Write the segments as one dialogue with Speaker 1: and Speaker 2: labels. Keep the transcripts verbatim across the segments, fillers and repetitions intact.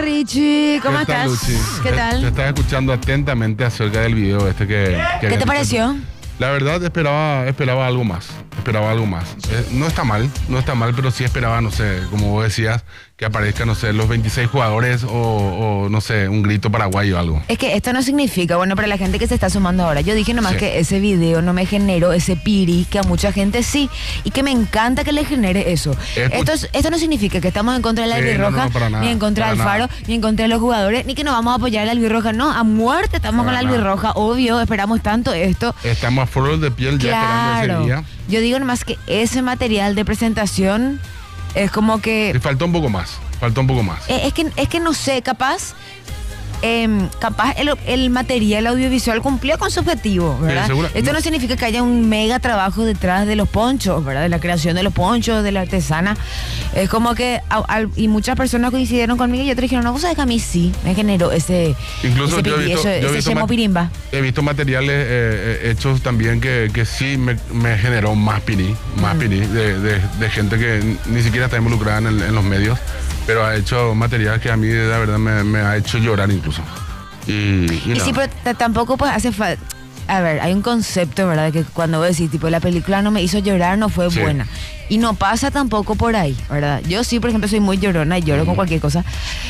Speaker 1: Richie, ¿cómo
Speaker 2: ¿Qué tal,
Speaker 1: estás?
Speaker 2: Luchi?
Speaker 1: ¿Qué
Speaker 2: Te-
Speaker 1: tal?
Speaker 2: Te estaba escuchando atentamente acerca del video este que... que
Speaker 1: ¿Qué te pareció?
Speaker 2: La verdad esperaba, esperaba algo más, esperaba algo más. Eh, no está mal, no está mal, pero sí esperaba, no sé, como vos decías, que aparezcan, no sé, los veintiséis jugadores o, o, no sé, un grito paraguayo o algo.
Speaker 1: Es que esto no significa, bueno, para la gente que se está sumando ahora, yo dije nomás
Speaker 2: Sí.
Speaker 1: que ese video no me generó ese piri que a mucha gente sí, y que me encanta que le genere eso.
Speaker 2: Es
Speaker 1: Esto, es- esto no significa que estamos en contra de la
Speaker 2: Sí, no,
Speaker 1: albirroja,
Speaker 2: no, para nada,
Speaker 1: ni en contra
Speaker 2: para
Speaker 1: del
Speaker 2: nada.
Speaker 1: Faro, ni en contra de los jugadores, ni que no vamos a apoyar a la albirroja, no, a muerte estamos
Speaker 2: Para
Speaker 1: con la
Speaker 2: nada.
Speaker 1: albirroja, obvio, esperamos tanto esto.
Speaker 2: Estamos a flor de piel ya esperando
Speaker 1: Claro,
Speaker 2: ese día.
Speaker 1: yo digo nomás que ese material de presentación es como que...
Speaker 2: Y faltó un poco más, faltó un poco más.
Speaker 1: Eh, es, que, es que no sé, capaz, em, capaz el, el material audiovisual cumplió con su objetivo, ¿verdad?
Speaker 2: seguro-
Speaker 1: Esto no significa que haya un mega trabajo detrás de los ponchos, ¿verdad? De la creación de los ponchos, de la artesana. Es como que, a- al- y muchas personas coincidieron conmigo y otros dijeron, no, vos sabés que a mí sí, me generó ese,
Speaker 2: Incluso
Speaker 1: ese,
Speaker 2: yo he
Speaker 1: piri-
Speaker 2: visto-
Speaker 1: ese-
Speaker 2: yo he
Speaker 1: ese
Speaker 2: visto
Speaker 1: chemo
Speaker 2: ma-
Speaker 1: pirimba.
Speaker 2: He visto materiales eh, eh, hechos también que, que sí me, me generó más pirí, más pirí, de, de- de gente que ni siquiera está involucrada en, el- en los medios, pero ha hecho material que a mí la verdad me, me ha hecho llorar incluso. Y, y
Speaker 1: Y
Speaker 2: nada.
Speaker 1: sí, pero t- tampoco pues hace falta... A ver, hay un concepto, ¿verdad? De que cuando vos decís, tipo, la película no me hizo llorar, no fue
Speaker 2: Sí.
Speaker 1: buena. Y no pasa tampoco por ahí, ¿verdad? Yo sí, por ejemplo, soy muy llorona y lloro con cualquier cosa.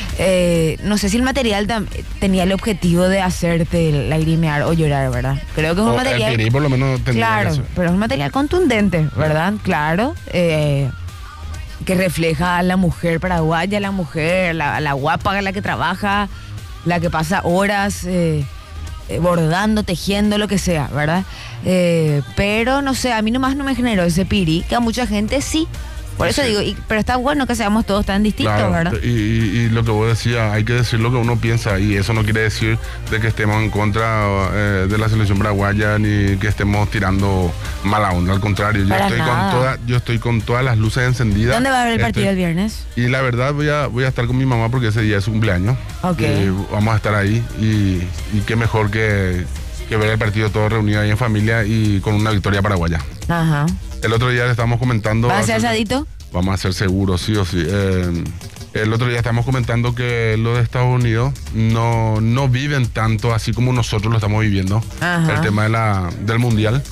Speaker 1: Eh, no sé si el material tam- tenía el objetivo de hacerte lagrimear o llorar, ¿verdad? Creo que es un
Speaker 2: O el
Speaker 1: material...
Speaker 2: pirí por lo menos tendría
Speaker 1: Claro,
Speaker 2: que ser.
Speaker 1: pero es un material contundente, ¿verdad? Claro. eh, que refleja a la mujer paraguaya, la mujer, la, la guapa, la que trabaja, la que pasa horas eh, eh, bordando, tejiendo, lo que sea, ¿verdad? Eh, pero no sé, a mí nomás no me generó ese piri, que a mucha gente sí. Por eso
Speaker 2: Sí.
Speaker 1: digo, y- pero está bueno que seamos todos tan distintos,
Speaker 2: Claro,
Speaker 1: ¿verdad?
Speaker 2: y, y- y lo que vos decías, hay que decir lo que uno piensa y eso no quiere decir de que estemos en contra eh, de la selección paraguaya ni que estemos tirando mala onda, al contrario, yo
Speaker 1: Para
Speaker 2: estoy, con
Speaker 1: nada.
Speaker 2: toda, yo estoy con todas las luces encendidas.
Speaker 1: ¿Dónde va a haber el
Speaker 2: Estoy-
Speaker 1: partido el viernes?
Speaker 2: Y la verdad voy a, voy a estar con mi mamá porque ese día es su cumpleaños.
Speaker 1: Ok.
Speaker 2: Y vamos a estar ahí y, y qué mejor que, que ver el partido todos reunidos ahí en familia y con una victoria paraguaya.
Speaker 1: Ajá.
Speaker 2: El otro día le estábamos comentando...
Speaker 1: ¿Va a ser
Speaker 2: acerca-
Speaker 1: asadito?
Speaker 2: Vamos a ser seguros, sí o sí. Eh, el otro día estamos comentando que los de Estados Unidos no, no viven tanto así como nosotros lo estamos viviendo.
Speaker 1: Ajá.
Speaker 2: El tema de la, del mundial.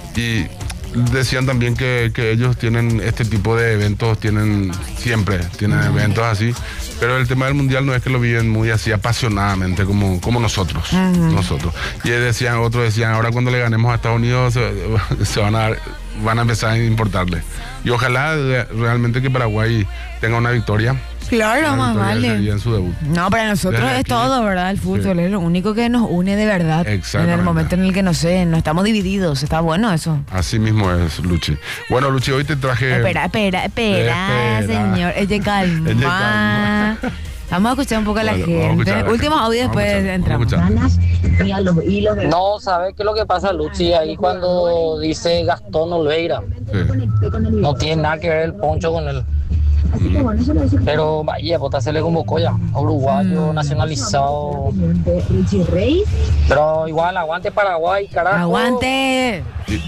Speaker 2: Y decían también que, que ellos tienen este tipo de eventos, tienen siempre, tienen eventos así. Pero el tema del mundial no es que lo viven muy así apasionadamente como, como nosotros. nosotros. Y decían, otros decían, ahora cuando le ganemos a Estados Unidos se, se van a dar- van a empezar a importarle. Y ojalá re- realmente que Paraguay tenga una victoria.
Speaker 1: Claro,
Speaker 2: Una
Speaker 1: más
Speaker 2: victoria ese
Speaker 1: vale.
Speaker 2: día en su debut.
Speaker 1: No, para nosotros
Speaker 2: Desde
Speaker 1: es
Speaker 2: aquí.
Speaker 1: todo, ¿verdad? El fútbol
Speaker 2: Sí.
Speaker 1: es lo único que nos une de verdad. En el
Speaker 2: Exactamente.
Speaker 1: momento en el que no sé, no estamos divididos. Está bueno eso.
Speaker 2: Así mismo es, Luchi. Bueno, Luchi, hoy te traje...
Speaker 1: espera, espera, espera,
Speaker 2: espera.
Speaker 1: señor. Eche calma.
Speaker 2: Eche calma.
Speaker 1: Vamos a escuchar un poco a la
Speaker 2: Bueno, vamos a
Speaker 1: gente.
Speaker 2: escuchar a la
Speaker 1: Último
Speaker 2: gente.
Speaker 1: audio,
Speaker 2: Vamos a
Speaker 1: después
Speaker 2: escuchar,
Speaker 1: entramos.
Speaker 2: vamos a escuchar.
Speaker 3: Y a los hilos de...
Speaker 4: No, ¿sabes qué es lo que pasa, Luchi? Ahí cuando dice Gastón Olveira,
Speaker 2: Sí.
Speaker 4: no tiene nada que ver el poncho con él.
Speaker 3: Así que bueno, eso lo dice
Speaker 4: Pero vaya, Pota se le convocó ya, a uruguayo, nacionalizado.
Speaker 3: Richie Rey.
Speaker 4: Pero igual, aguante Paraguay, carajo.
Speaker 1: Aguante.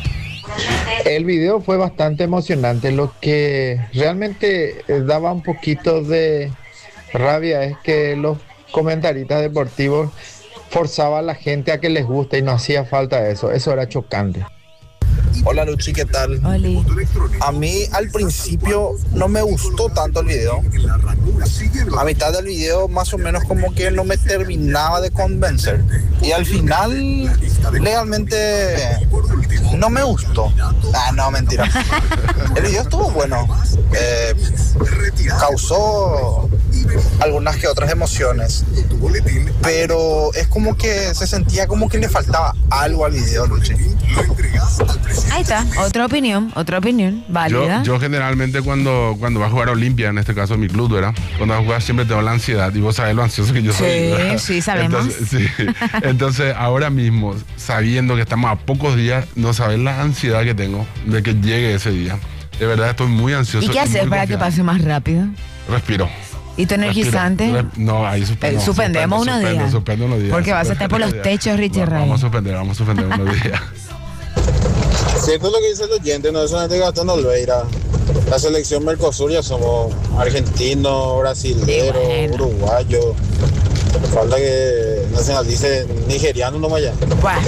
Speaker 5: El video fue bastante emocionante. Lo que realmente eh, daba un poquito de rabia es que los comentaristas deportivos forzaban a la gente a que les guste y no hacía falta eso. Eso era chocante.
Speaker 6: Hola Luchi, ¿qué tal?
Speaker 1: Oli.
Speaker 6: A mí al principio no me gustó tanto el video. A mitad del video más o menos como que no me terminaba de convencer. Y al final legalmente no me gustó. Ah, no, mentira. El video estuvo bueno. Eh, causó algunas que otras emociones. Pero es como que se sentía como que le faltaba algo al video, Luchi.
Speaker 1: Ahí está. Otra opinión, otra opinión.
Speaker 2: Yo,
Speaker 1: Válida.
Speaker 2: yo generalmente cuando, cuando va a jugar a Olimpia, en este caso mi club, ¿verdad? Cuando va a jugar siempre tengo la ansiedad y vos sabés lo ansioso que yo soy.
Speaker 1: Sí,
Speaker 2: ¿verdad?
Speaker 1: sí, sabemos.
Speaker 2: Entonces, sí. Entonces, ahora mismo, sabiendo que estamos a pocos días, no sabés la ansiedad que tengo de que llegue ese día. De verdad estoy muy ansioso.
Speaker 1: ¿Y qué hacer
Speaker 2: muy
Speaker 1: para que
Speaker 2: confiado.
Speaker 1: pase más rápido?
Speaker 2: Respiro.
Speaker 1: ¿Y tu energizante?
Speaker 2: Respiro. Re- No, ahí suspendo.
Speaker 1: Eh, suspendemos
Speaker 2: suspendo,
Speaker 1: unos
Speaker 2: suspendo,
Speaker 1: días.
Speaker 2: Suspendo unos días.
Speaker 1: Porque vas a estar por los
Speaker 2: Suspendo unos
Speaker 1: techos,
Speaker 2: días.
Speaker 1: Richie
Speaker 2: Va-
Speaker 1: Ray.
Speaker 2: Vamos a suspender, vamos a suspender unos días.
Speaker 6: Cierto lo que dice el oyente, no es solamente Gastón Olveira. La selección Mercosur ya somos argentinos, brasileros,
Speaker 1: Sí, bueno.
Speaker 6: uruguayos. Falta que nacionalice nigeriano nomás ya.
Speaker 1: Buah.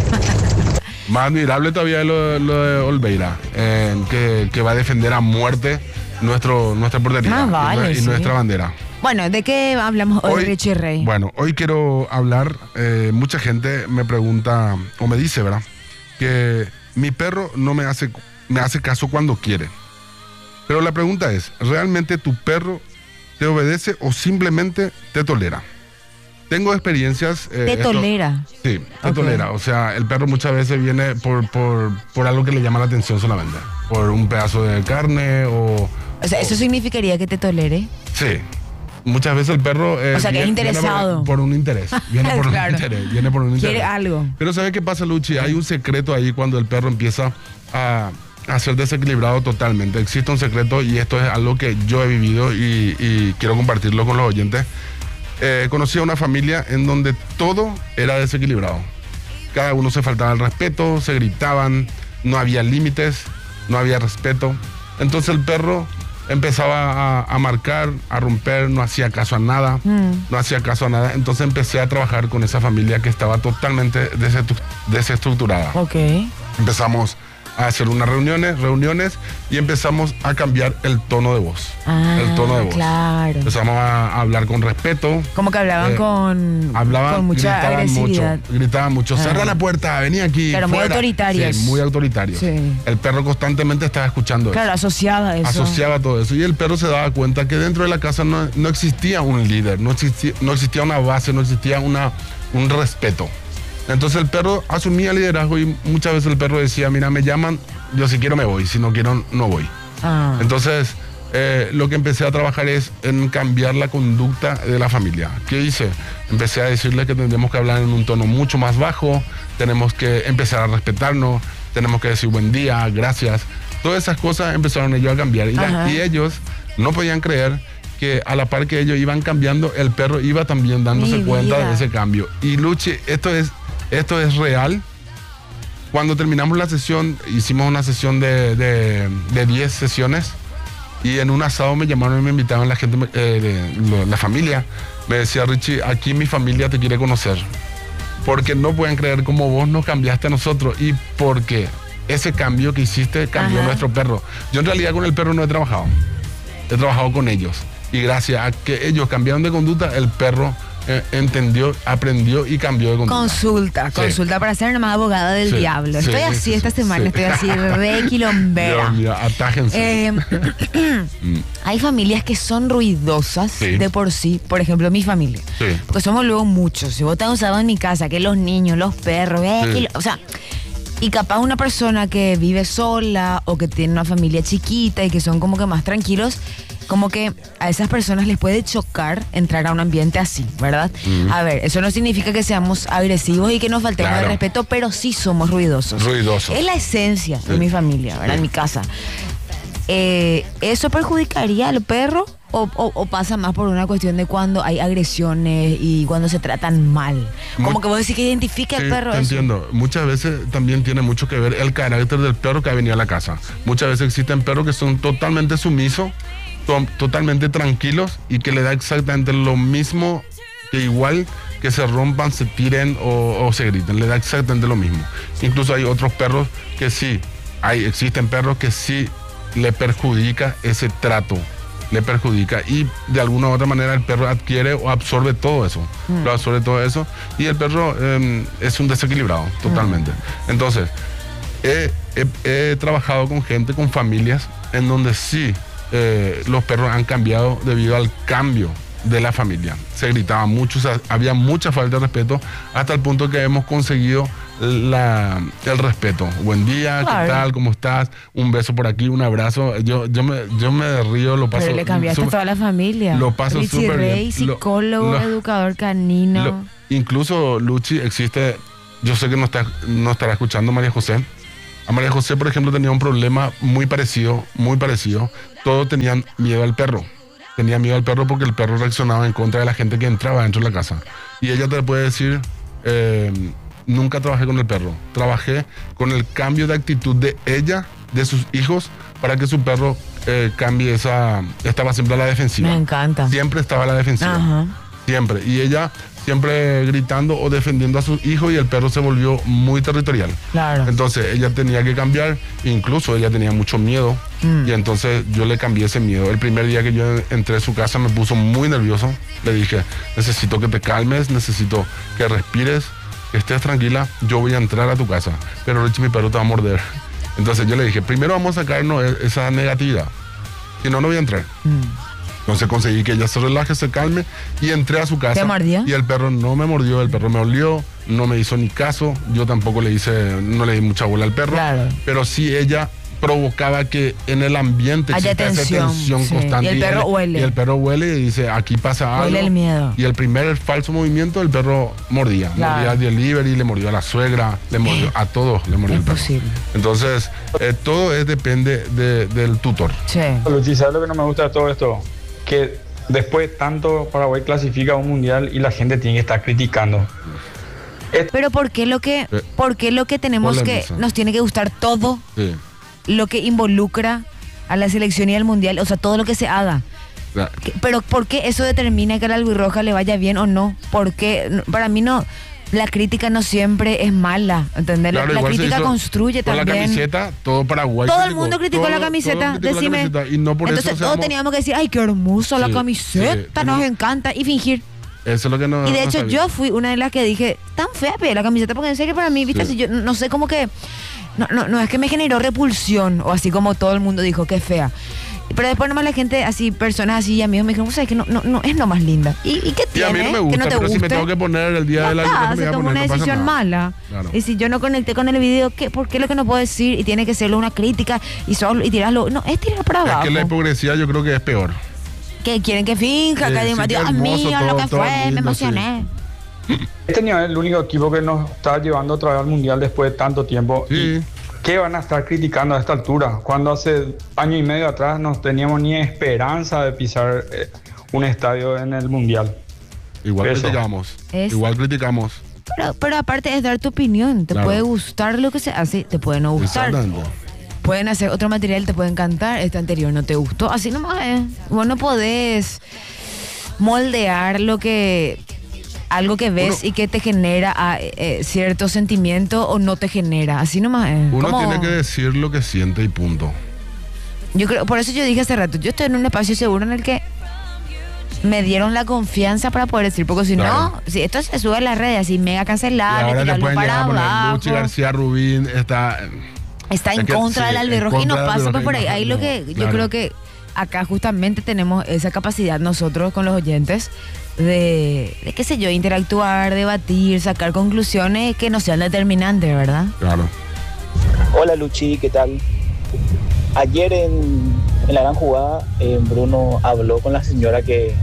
Speaker 2: Más admirable todavía es lo, lo de Olveira, eh, que, que va a defender a muerte nuestro, nuestra portería
Speaker 1: Más vale,
Speaker 2: y, nue- y
Speaker 1: sí.
Speaker 2: nuestra bandera.
Speaker 1: Bueno, ¿de qué hablamos hoy, Richie Rey?
Speaker 2: Bueno, hoy quiero hablar, eh, mucha gente me pregunta, o me dice, ¿verdad? Que mi perro no me hace, me hace caso cuando quiere. Pero la pregunta es, ¿realmente tu perro te obedece o simplemente te tolera? Tengo experiencias... eh,
Speaker 1: Te
Speaker 2: esto-
Speaker 1: tolera.
Speaker 2: Sí, te
Speaker 1: Ok.
Speaker 2: tolera. O sea, el perro muchas veces viene por, por, por algo que le llama la atención solamente. Por un pedazo de carne o...
Speaker 1: O sea, ¿eso significaría que te tolere?
Speaker 2: Sí. Muchas veces el perro... eh,
Speaker 1: O sea, que es
Speaker 2: viene- viene
Speaker 1: interesado.
Speaker 2: por, por un interés. Viene por
Speaker 1: Claro.
Speaker 2: un interés. Viene por un interés.
Speaker 1: Quiere algo.
Speaker 2: Pero ¿sabe qué pasa, Luchi? Hay un secreto ahí cuando el perro empieza a, a ser desequilibrado totalmente. Existe un secreto y esto es algo que yo he vivido y, y quiero compartirlo con los oyentes. Eh, conocí a una familia en donde todo era desequilibrado. Cada uno se faltaba el respeto, se gritaban, no había límites, no había respeto. Entonces el perro empezaba a, a marcar, a romper, no hacía caso a nada,
Speaker 1: Mm.
Speaker 2: no hacía caso a nada. Entonces empecé a trabajar con esa familia que estaba totalmente desestu- desestructurada.
Speaker 1: Ok.
Speaker 2: Empezamos a hacer unas reuniones, reuniones y empezamos a cambiar el tono de voz.
Speaker 1: Ah,
Speaker 2: el tono de voz.
Speaker 1: claro.
Speaker 2: Empezamos a, a hablar con respeto.
Speaker 1: Como que hablaban
Speaker 2: Eh,
Speaker 1: con,
Speaker 2: Hablaban,
Speaker 1: con mucha
Speaker 2: gritaban
Speaker 1: agresividad.
Speaker 2: mucho, gritaban mucho,
Speaker 1: Ah.
Speaker 2: cerra la puerta, vení aquí.
Speaker 1: Claro, muy
Speaker 2: fuera".
Speaker 1: autoritarios.
Speaker 2: Sí, muy autoritarios.
Speaker 1: Sí.
Speaker 2: El perro constantemente estaba escuchando eso.
Speaker 1: Claro, asociaba eso.
Speaker 2: Asociaba todo eso y el perro se daba cuenta que dentro de la casa no, no existía un líder, no existía, no existía una base, no existía una, un respeto. Entonces el perro asumía liderazgo y muchas veces el perro decía, mira, me llaman, yo si quiero me voy, si no quiero no voy.
Speaker 1: Ah.
Speaker 2: Entonces eh, lo que empecé a trabajar es en cambiar la conducta de la familia. ¿Qué hice? Empecé a decirle que tendríamos que hablar en un tono mucho más bajo, tenemos que empezar a respetarnos, tenemos que decir buen día, gracias. Todas esas cosas empezaron ellos a cambiar y, la-
Speaker 1: Ajá.
Speaker 2: y ellos no podían creer que a la par que ellos iban cambiando, el perro iba también dándose
Speaker 1: Mi
Speaker 2: cuenta
Speaker 1: vida.
Speaker 2: de ese cambio. Y Luchi, esto es, esto es real. Cuando terminamos la sesión, hicimos una sesión de de- de diez sesiones y en un asado me llamaron y me invitaron la gente, eh, de, lo- la familia. Me decía, Richie, aquí mi familia te quiere conocer. Porque no pueden creer cómo vos nos cambiaste a nosotros y porque ese cambio que hiciste cambió
Speaker 1: Ajá.
Speaker 2: nuestro perro. Yo en realidad con el perro no he trabajado. He trabajado con ellos. Y gracias a que ellos cambiaron de conducta, el perro eh, entendió, aprendió y cambió de conducta.
Speaker 1: Consulta,
Speaker 2: Sí.
Speaker 1: consulta para ser nomás abogada del
Speaker 2: Sí,
Speaker 1: diablo.
Speaker 2: sí,
Speaker 1: Estoy
Speaker 2: sí,
Speaker 1: así
Speaker 2: sí,
Speaker 1: esta
Speaker 2: sí,
Speaker 1: semana,
Speaker 2: sí.
Speaker 1: estoy así re quilombera.
Speaker 2: Dios mío, atájense.
Speaker 1: Eh, hay familias que son ruidosas
Speaker 2: Sí.
Speaker 1: de por sí. Por ejemplo, mi familia.
Speaker 2: Sí.
Speaker 1: Porque somos luego muchos. Si vos estás usado en mi casa, que los niños, los perros, eh,
Speaker 2: Sí.
Speaker 1: que lo- o sea, y capaz una persona que vive sola o que tiene una familia chiquita y que son como que más tranquilos, como que a esas personas les puede chocar entrar a un ambiente así, ¿verdad? A ver, eso no significa que seamos agresivos y que nos faltemos
Speaker 2: Claro.
Speaker 1: de respeto, pero sí somos ruidosos.
Speaker 2: Ruidosos.
Speaker 1: Es la esencia de
Speaker 2: Sí.
Speaker 1: mi familia, ¿verdad?
Speaker 2: Sí.
Speaker 1: En mi casa. Eh, ¿Eso perjudicaría al perro o, o- o pasa más por una cuestión de cuando hay agresiones y cuando se tratan mal? Como
Speaker 2: Mu-
Speaker 1: que vos decís que identifica
Speaker 2: Sí,
Speaker 1: al perro.
Speaker 2: te
Speaker 1: eso.
Speaker 2: entiendo. Muchas veces también tiene mucho que ver el carácter del perro que ha venido a la casa. Muchas veces existen perros que son totalmente sumisos, to- totalmente tranquilos y que le da exactamente lo mismo, que igual que se rompan, se tiren o, o se griten, le da exactamente lo mismo. Incluso hay otros perros que sí, hay, existen perros que sí le perjudica ese trato, le perjudica y de alguna u otra manera el perro adquiere o absorbe todo eso, lo absorbe todo eso y el perro eh, es un desequilibrado totalmente. Entonces, he, he- he trabajado con gente, con familias en donde sí eh, los perros han cambiado debido al cambio de la familia. Se gritaba mucho, o sea, había mucha falta de respeto hasta el punto que hemos conseguido la, el respeto. Buen día,
Speaker 1: Claro.
Speaker 2: ¿qué tal? ¿Cómo estás? Un beso por aquí, un abrazo. Yo, yo, me, yo me río, lo paso.
Speaker 1: Pero le cambiaste a
Speaker 2: súper-
Speaker 1: toda la familia.
Speaker 2: Lo paso
Speaker 1: Richie
Speaker 2: súper bien.
Speaker 1: Rey,
Speaker 2: Lo-
Speaker 1: psicólogo,
Speaker 2: lo-
Speaker 1: educador canino.
Speaker 2: Lo- incluso, Luchi, existe, yo sé que no, está, no estará escuchando María José. A María José, por ejemplo, tenía un problema muy parecido, muy parecido. Todos tenían miedo al perro. Tenía miedo al perro porque el perro reaccionaba en contra de la gente que entraba dentro de la casa. Y ella te puede decir, eh, nunca trabajé con el perro. Trabajé con el cambio de actitud de ella, de sus hijos, para que su perro eh, cambie esa... Estaba siempre a la defensiva.
Speaker 1: Me encanta.
Speaker 2: Siempre estaba a la defensiva.
Speaker 1: Ajá.
Speaker 2: Siempre. Y ella siempre gritando o defendiendo a su hijo y el perro se volvió muy territorial.
Speaker 1: Claro.
Speaker 2: Entonces ella tenía que cambiar, incluso ella tenía mucho miedo mm. y entonces yo le cambié ese miedo. El primer día que yo entré a su casa me puso muy nervioso. Le dije, necesito que te calmes, necesito que respires, que estés tranquila, yo voy a entrar a tu casa, pero Richie, mi perro te va a morder. Entonces yo le dije, primero vamos a sacarnos esa negatividad, si no, no voy a entrar. Mm. Entonces conseguí que ella se relaje, se calme y entré a su casa.
Speaker 1: ¿Te mordió?
Speaker 2: Y el perro no me mordió, el perro me olió, no me hizo ni caso, yo tampoco le hice, no le di mucha bola al perro,
Speaker 1: claro.
Speaker 2: Pero sí ella provocaba que en el ambiente
Speaker 1: haya tensión,
Speaker 2: esa tensión
Speaker 1: sí.
Speaker 2: constante.
Speaker 1: Y el perro
Speaker 2: y él,
Speaker 1: huele.
Speaker 2: Y el perro huele y dice, aquí pasa algo.
Speaker 1: Huele el miedo.
Speaker 2: Y el primer falso movimiento, el perro mordía.
Speaker 1: Claro.
Speaker 2: Mordía al delivery, le mordió a la suegra, le mordió a todos, le mordió
Speaker 1: Imposible.
Speaker 2: el perro. Entonces, eh, todo es, depende de, del tutor.
Speaker 1: Sí.
Speaker 7: Luchi, ¿sabes lo que no me gusta de todo esto? Que después tanto Paraguay clasifica a un mundial y la gente tiene que estar criticando.
Speaker 1: Pero ¿por qué lo que, por qué lo que tenemos que, nos tiene que gustar todo?
Speaker 2: Sí.
Speaker 1: Lo que involucra a la selección y al mundial, o sea, todo lo que se haga.
Speaker 2: La,
Speaker 1: Pero ¿por qué eso determina que a la albirroja le vaya bien o no? Porque para mí no, la crítica no siempre es mala, ¿entendés?
Speaker 2: Claro,
Speaker 1: la la crítica construye
Speaker 2: con
Speaker 1: también.
Speaker 2: La camiseta, todo Paraguay.
Speaker 1: Todo
Speaker 2: criticó,
Speaker 1: el mundo criticó
Speaker 2: todo,
Speaker 1: la camiseta,
Speaker 2: criticó
Speaker 1: decime.
Speaker 2: La camiseta, y no por
Speaker 1: Entonces
Speaker 2: eso
Speaker 1: todos
Speaker 2: seamos...
Speaker 1: teníamos que decir, ay, qué hermosa sí, la camiseta,
Speaker 2: sí,
Speaker 1: nos
Speaker 2: no,
Speaker 1: encanta, y fingir.
Speaker 2: Eso es lo que no.
Speaker 1: Y de
Speaker 2: no
Speaker 1: hecho
Speaker 2: sabía.
Speaker 1: yo fui una de las que dije, tan fea pe, la camiseta, porque en serio para mí, viste,
Speaker 2: Sí.
Speaker 1: si yo no sé cómo que, no, no, no es que me generó repulsión, o así como todo el mundo dijo, qué fea. Pero después nomás la gente, así, personas así, y amigos me dijeron, ¿sabes que no, no, no es lo más linda? ¿Y, y qué
Speaker 2: Y
Speaker 1: tiene?
Speaker 2: a mí no me gusta,
Speaker 1: que no te
Speaker 2: pero
Speaker 1: guste.
Speaker 2: si me tengo que poner el día
Speaker 1: Ya
Speaker 2: de la
Speaker 1: está,
Speaker 2: liga, me
Speaker 1: se
Speaker 2: voy a
Speaker 1: tomó
Speaker 2: poner,
Speaker 1: una
Speaker 2: no pasa
Speaker 1: decisión
Speaker 2: nada.
Speaker 1: mala.
Speaker 2: Claro.
Speaker 1: Y si yo no conecté con el video, ¿qué, ¿por qué lo que no puedo decir? Y tiene que serlo una crítica y solo y tirarlo. No, es tirar para abajo.
Speaker 2: Es que la hipocresía yo creo que es peor.
Speaker 1: Que quieren que finja,
Speaker 2: Sí,
Speaker 1: que
Speaker 2: sí,
Speaker 1: diga,
Speaker 2: qué
Speaker 1: Dios
Speaker 2: hermoso,
Speaker 1: mío,
Speaker 2: todo-
Speaker 1: lo que
Speaker 2: todo
Speaker 1: fue, me
Speaker 2: lindo,
Speaker 1: emocioné.
Speaker 7: Este nivel es el único equipo que nos está llevando otra vez al mundial después de tanto tiempo.
Speaker 2: Sí.
Speaker 7: ¿Y qué van a estar criticando a esta altura? Cuando hace año y medio atrás no teníamos ni esperanza de pisar eh, un estadio en el mundial.
Speaker 2: Igual
Speaker 7: Eso.
Speaker 2: criticamos.
Speaker 1: Es-
Speaker 2: Igual criticamos.
Speaker 1: Pero, pero aparte es dar tu opinión. Te
Speaker 2: Claro.
Speaker 1: puede gustar lo que se hace, te puede no gustar.
Speaker 2: Exactamente.
Speaker 1: Pueden hacer otro material, te puede encantar. Este anterior no te gustó. Así nomás es. Vos no podés moldear lo que... algo que ves
Speaker 2: Uno-
Speaker 1: y que te genera ah, eh, cierto sentimiento o no te genera. Así nomás es.
Speaker 2: Uno
Speaker 1: Como-
Speaker 2: tiene que decir lo que siente y punto.
Speaker 1: Yo creo, por eso yo dije hace rato, yo estoy en un espacio seguro en el que me dieron la confianza para poder decir, porque si
Speaker 2: Claro.
Speaker 1: no, si esto se sube a las redes así mega
Speaker 2: Y
Speaker 1: cancelado,
Speaker 2: ahora te
Speaker 1: tirarlo
Speaker 2: pueden llegar
Speaker 1: para
Speaker 2: a poner
Speaker 1: abajo,
Speaker 2: Luchi García Rubín está...
Speaker 1: está en
Speaker 2: Es que
Speaker 1: contra
Speaker 2: sí,
Speaker 1: del
Speaker 2: en
Speaker 1: albirroja y no
Speaker 2: contra del
Speaker 1: pasa
Speaker 2: albirroja
Speaker 1: pues por
Speaker 2: y
Speaker 1: ahí.
Speaker 2: no-
Speaker 1: Ahí lo
Speaker 2: no,
Speaker 1: que yo
Speaker 2: claro.
Speaker 1: creo que acá justamente tenemos esa capacidad nosotros con los oyentes de, de qué sé yo, interactuar, debatir, sacar conclusiones que no sean determinantes, ¿verdad?
Speaker 2: Claro.
Speaker 8: Hola Luchi, ¿qué tal? Ayer en, en la gran jugada, eh, Bruno habló con la señora que,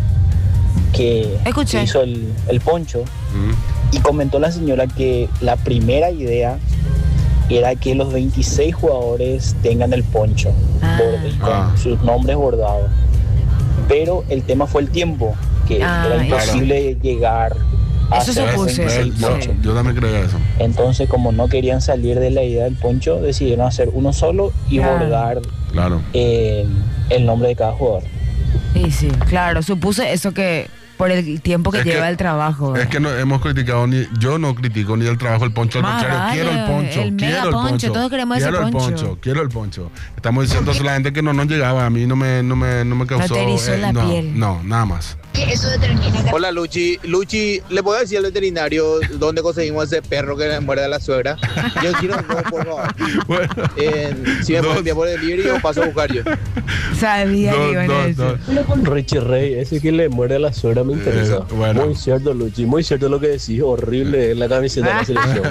Speaker 8: que,
Speaker 1: Escuché.
Speaker 8: que hizo el, el poncho
Speaker 2: Mm.
Speaker 8: y comentó la señora que la primera idea era que los veintiséis jugadores tengan el poncho
Speaker 1: Ah.
Speaker 8: borde- con
Speaker 2: Ah.
Speaker 8: sus nombres bordados. Pero el tema fue el tiempo, que
Speaker 1: Ah,
Speaker 8: era
Speaker 1: claro.
Speaker 8: imposible llegar a
Speaker 1: Eso
Speaker 8: hacer
Speaker 1: supuse,
Speaker 8: veintiséis
Speaker 1: sí.
Speaker 2: Yo,
Speaker 8: ponchos.
Speaker 2: yo también creía eso.
Speaker 8: Entonces, como no querían salir de la idea del poncho, decidieron hacer uno solo y
Speaker 1: Claro.
Speaker 8: bordar
Speaker 2: Claro.
Speaker 8: eh, el nombre de cada jugador.
Speaker 1: Y sí, claro, supuse eso que por el tiempo que
Speaker 2: Es
Speaker 1: lleva
Speaker 2: que-
Speaker 1: el trabajo.
Speaker 2: Es que no hemos criticado ni, yo no critico ni el trabajo del poncho, al
Speaker 1: Más
Speaker 2: contrario,
Speaker 1: vale,
Speaker 2: quiero el poncho,
Speaker 1: el mega
Speaker 2: quiero el
Speaker 1: poncho,
Speaker 2: poncho,
Speaker 1: todos queremos ese
Speaker 2: quiero el
Speaker 1: poncho.
Speaker 2: poncho, quiero el poncho. Estamos diciendo solamente que no nos llegaba, a mí no me, no me, no me causó,
Speaker 1: te erizó la
Speaker 2: no,
Speaker 1: piel.
Speaker 2: no, nada más.
Speaker 6: Hola Luchi, Luchi, ¿le puedo decir al veterinario dónde conseguimos ese perro que le muerde a la suegra? Yo quiero dos, por favor.
Speaker 2: Bueno,
Speaker 6: Eh, si me
Speaker 2: Dos.
Speaker 6: pueden enviar por el libro, yo paso a buscar yo.
Speaker 1: Sabía que
Speaker 2: dos,
Speaker 1: iban a
Speaker 2: dos,
Speaker 1: decir.
Speaker 2: dos.
Speaker 9: Richie Rey, ese que le muerde a la suegra me interesa.
Speaker 2: Eh, bueno.
Speaker 9: Muy cierto, Luchi, muy cierto lo que decís. Horrible la camiseta de la selección.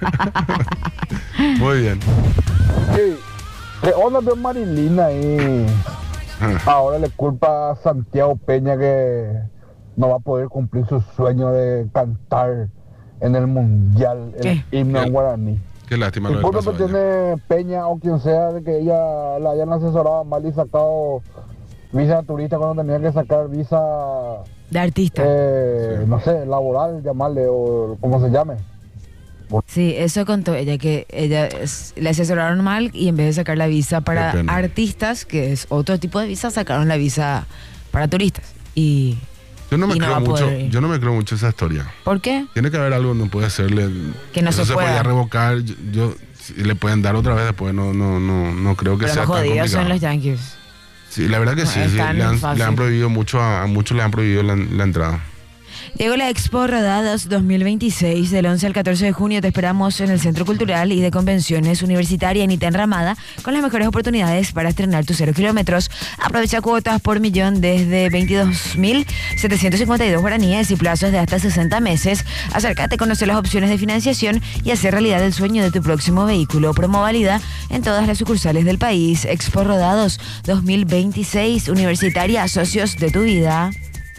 Speaker 2: Muy bien.
Speaker 5: Sí. ¿Qué onda de Marilina ahí? Ahora le culpa a Santiago Peña que no va a poder cumplir su sueño de cantar en el mundial, el
Speaker 1: ¿Qué?
Speaker 5: himno
Speaker 2: ¿Qué?
Speaker 5: en guaraní.
Speaker 2: Qué lástima
Speaker 5: ¿Y
Speaker 2: lo que
Speaker 5: por qué
Speaker 2: pasó ayer.
Speaker 5: tiene Peña o quien sea de que ella la hayan asesorado mal y sacado visa de turista cuando tenía que sacar visa,
Speaker 1: De artista.
Speaker 5: eh,
Speaker 2: Sí.
Speaker 5: no sé, laboral, llamarle o como se llame?
Speaker 1: Sí, eso contó ella, que ella es- le asesoraron mal y en vez de sacar la visa para
Speaker 2: Qué pena.
Speaker 1: artistas, que es otro tipo de visa, sacaron la visa para turistas. Y
Speaker 2: Yo no me
Speaker 1: Y no va
Speaker 2: creo
Speaker 1: a
Speaker 2: mucho,
Speaker 1: poder ir.
Speaker 2: yo no me creo mucho esa historia.
Speaker 1: ¿por qué?
Speaker 2: Tiene que haber algo, no puede hacerle.
Speaker 1: Que no
Speaker 2: eso
Speaker 1: se
Speaker 2: se
Speaker 1: pueda.
Speaker 2: podía revocar. Yo, yo- si le pueden dar otra vez después, no, no, no, no creo que
Speaker 1: Pero
Speaker 2: sea
Speaker 1: más
Speaker 2: tan
Speaker 1: jodidos son
Speaker 2: complicado.
Speaker 1: los Yankees.
Speaker 2: Sí, la verdad que
Speaker 1: No
Speaker 2: sí,
Speaker 1: es
Speaker 2: sí,
Speaker 1: tan
Speaker 2: le, han,
Speaker 1: fácil.
Speaker 2: le han prohibido mucho, a, a muchos le han prohibido la, la entrada.
Speaker 1: Llegó la Expo Rodados dos mil veintiséis, del once al catorce de junio te esperamos en el Centro Cultural y de Convenciones Universitaria en Iten Ramada, con las mejores oportunidades para estrenar tus cero kilómetros. Aprovecha cuotas por millón desde veintidós mil setecientos cincuenta y dos guaraníes y plazos de hasta sesenta meses. Acércate a conocer las opciones de financiación y hacer realidad el sueño de tu próximo vehículo. Promo válida en todas las sucursales del país. Expo Rodados dos mil veintiséis, Universitaria, socios de tu vida.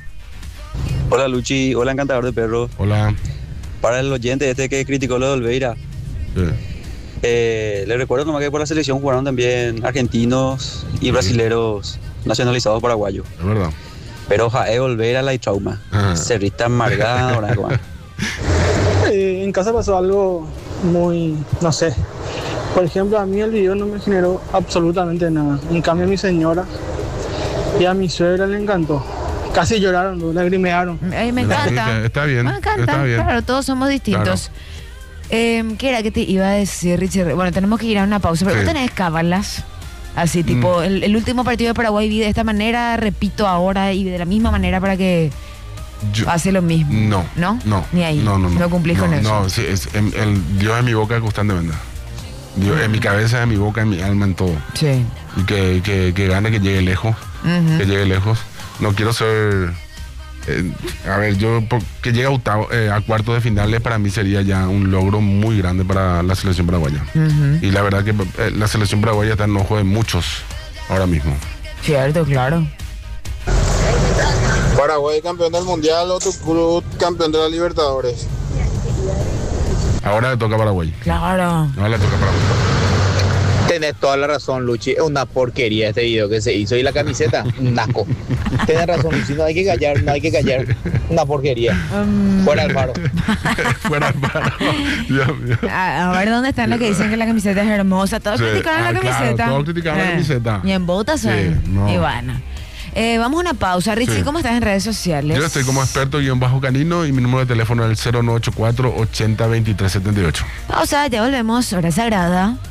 Speaker 10: Hola Luchi, hola encantador de perros.
Speaker 2: Hola.
Speaker 10: Para el oyente este que criticó lo de Olveira,
Speaker 2: Sí.
Speaker 10: eh, le recuerdo nomás que por la selección jugaron también argentinos y brasileros nacionalizados paraguayos.
Speaker 2: Es verdad.
Speaker 10: Pero Jaé Olveira la y trauma.
Speaker 2: Ajá.
Speaker 10: Cerrita amargada, ahora como-
Speaker 11: Eh, en casa pasó algo muy, no sé. Por ejemplo, a mí el video no me generó absolutamente nada. En cambio, a mi señora y a mi suegra le encantó. Casi lloraron, lagrimearon.
Speaker 1: Ay, me
Speaker 2: Está-
Speaker 1: encanta.
Speaker 2: Está bien.
Speaker 1: Me encanta,
Speaker 2: Está bien.
Speaker 1: claro, todos somos distintos. Eh, ¿Qué era que te iba a decir, Richard? Bueno, tenemos que ir a una pausa, pero
Speaker 2: Sí.
Speaker 1: ¿vos tenés cábalas? Así, tipo,
Speaker 2: Mm.
Speaker 1: el, el último partido de Paraguay vi de esta manera, repito ahora y de la misma manera para que
Speaker 2: Yo-
Speaker 1: pase lo mismo.
Speaker 2: No.
Speaker 1: ¿No?
Speaker 2: No.
Speaker 1: Ni ahí.
Speaker 2: No, no, no.
Speaker 1: No cumplís
Speaker 2: no,
Speaker 1: con eso.
Speaker 2: No, sí, es, en- el, Dios en mi boca constantemente. Dios en mi cabeza, en mi boca, en mi alma, en todo.
Speaker 1: Sí.
Speaker 2: Y que, que, que gane, que llegue lejos.
Speaker 1: Ujú.
Speaker 2: Que llegue lejos. No quiero ser. eh, a ver, yo por- que llegue a, octavo, eh, a cuarto de finales para mí sería ya un logro muy grande para la selección paraguaya.
Speaker 1: Ujú.
Speaker 2: Y la verdad que eh, la selección paraguaya está en ojo de muchos ahora mismo.
Speaker 1: Cierto, claro.
Speaker 12: Paraguay campeón del mundial, otro club campeón de la Libertadores.
Speaker 2: Ahora le toca a Paraguay.
Speaker 1: Claro.
Speaker 2: Ahora le toca a Paraguay.
Speaker 13: Tenés toda la razón, Luchi. Es una porquería este video que se hizo. Y la camiseta, un asco. Tenés razón, Luchi. No hay que callar, no hay que callar. Una porquería.
Speaker 1: Um,
Speaker 13: Fuera el faro.
Speaker 2: Fuera el paro. Dios mío.
Speaker 1: A, a ver dónde están los que dicen que la camiseta es hermosa. Todos
Speaker 2: Sí.
Speaker 1: criticaron
Speaker 2: Ah,
Speaker 1: la
Speaker 2: claro,
Speaker 1: camiseta.
Speaker 2: todos criticaron la camiseta.
Speaker 1: Y en botas
Speaker 2: Sí,
Speaker 1: son.
Speaker 2: no.
Speaker 1: Y bueno. Eh, vamos a una pausa. Richie,
Speaker 2: Sí.
Speaker 1: ¿cómo estás en redes sociales?
Speaker 2: Yo estoy como experto guión bajo canino y mi número de teléfono es el cero nueve ocho cuatro ochenta veintitrés setenta y ocho.
Speaker 1: Pausa, ya volvemos. Hora sagrada.